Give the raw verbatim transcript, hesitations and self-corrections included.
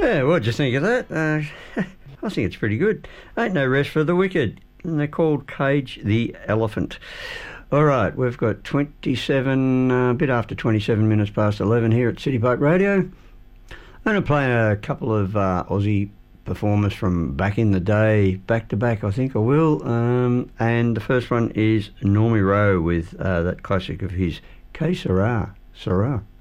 Yeah, what'd you think of that? Uh, I think it's pretty good. Ain't no rest for the wicked. And they're called Cage the Elephant. All right, we've got twenty-seven, uh, a bit after twenty-seven minutes past eleven here at City Park Radio. I'm going to play a couple of uh, Aussie performers from back in the day, back to back, I think I will. Um, and the first one is Normie Rowe with uh, that classic of his, Que Sera, Sera.